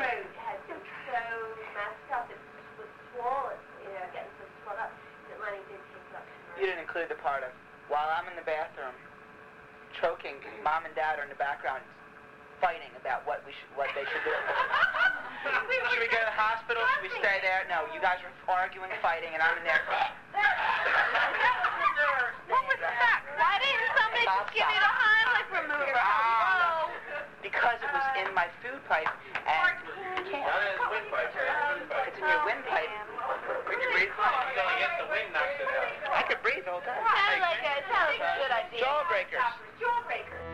throat had been so messed up, it was swollen, getting so swelled up, that Lenny did take it up. You didn't include the part of, while I'm in the bathroom, choking, Mom and Dad are in the background, fighting about what they should do. Should we go to the hospital? Should we stay there? No, you guys were arguing, fighting, and I'm in there. What was that? Why didn't somebody just give me the Heimlich remover? Oh, because it was in my food pipe, and Not in his windpipe, it's in your windpipe. We can breathe. Until I guess the wind knocks it out. I could breathe all day. sounds like a good idea. Jawbreakers. Jawbreakers.